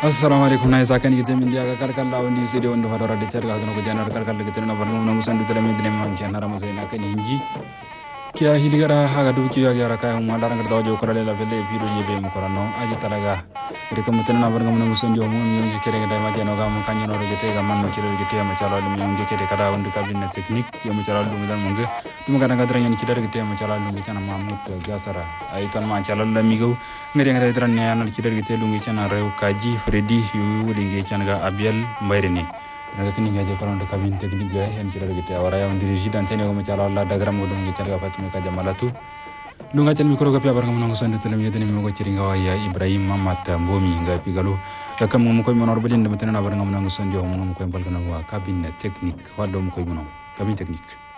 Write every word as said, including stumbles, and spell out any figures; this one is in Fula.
assalamu alaikum na isa kan gite min dia ga kalkal la woni sede wondo hadara de cerga ga no janar kalkal de gite na barno no musandu tele min dinem man ken harama sayna kan hinji kiya hiligara haga du kiya ga rakay mo dara ngar dawo ko rale la felle bido yebe mo korano aji talaga de kam tele na barno no musandu mo ngi kere ga ma jeno ga mo kanyo no gite ga man no kire gite ma chala dum ngi kere kada wondo kabine technique yo mo chala dum dan mo ngi dum ga nga dara ngi ci dara gite ma chala dum ngi kana mamut gasara ay ton ma chala la mi go ngari ngari dara ne anal ci dara gite lu ngi kana rew kaji Freddy yu wudi ngi canga Abiel Mbayreni daga kini ngaje ko ndo kabine technique ga hen ci dara gite awara ya ndiri jidan tene ko ma chala Allah dagram go dum ngi canga Fatima ka jamalatu lu nga tan mikro ga piya bar ngam no sonde tele mi yedeni mi go ci ringa waya Ibrahim Mamat Mbomi nga pigalo da kam mo koy monor bodin de tene na bar ngam no sonde mo mo koy balgana wa kabine technique waddo mo koy mono kabine technique